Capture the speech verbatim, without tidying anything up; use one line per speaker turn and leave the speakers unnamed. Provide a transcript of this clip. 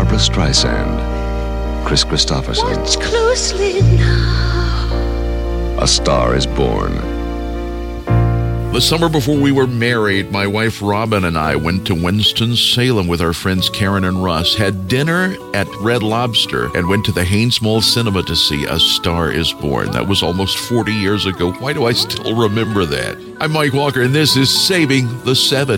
Barbra Streisand, Chris Christopherson.
Watch closely now.
A Star is Born.
The summer before we were married, my wife Robin and I went to Winston-Salem with our friends Karen and Russ, had dinner at Red Lobster, and went to the Haynes Mall Cinema to see A Star is Born. That was almost forty years ago. Why do I still remember that? I'm Mike Walker, and this is Saving the Seven.